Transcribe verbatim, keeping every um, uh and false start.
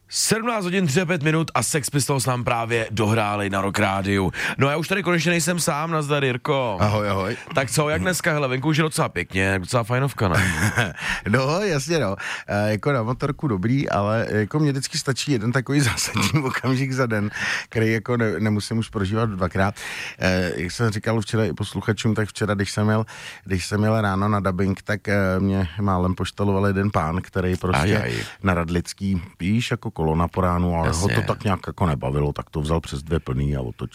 sedmnáct hodin třicet pět minut a Sex Pistols nám právě dohráli na Rock Rádiu. No já už tady konečně nejsem sám, nazdar Jirko. Ahoj, ahoj. Tak co, jak dneska, hele, venku už je docela pěkně, docela fajnovka, ne? No, jasně no, e, jako na motorku dobrý, ale jako mě vždycky stačí jeden takový zásadní okamžik za den, který jako ne, nemusím už prožívat dvakrát. E, jak jsem říkal včera i posluchačům, tak včera, když jsem jel, když jsem jel ráno na dabing, tak e, mě málem poštaloval jeden pán, který prostě Ajaj. na Radlický, víš, jako kolona po ránu, ale Jasně. ho to tak nějak jako nebavilo, tak to vzal přes dvě plný a otočil.